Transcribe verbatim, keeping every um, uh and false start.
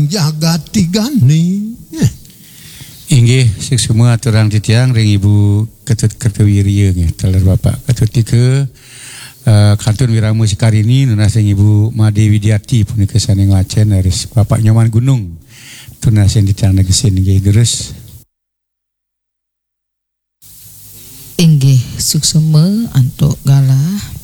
jagat tigani. Eh. Inggih sik semua aturang titiang ring Ibu Ketut Kertawirya nggih teler Bapak Ketut Tika uh, kantun Wiramu Sikarini nunasing Ibu Made Widiati punika saning lacen aris Bapak Nyoman Gunung tunasen ditiang negesin nggih gerus. Inggih suksema antuk galah